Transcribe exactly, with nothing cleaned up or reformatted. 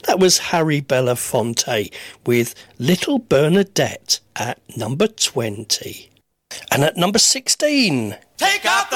That was Harry Belafonte with Little Bernadette at number twenty. And at number sixteen... Take out the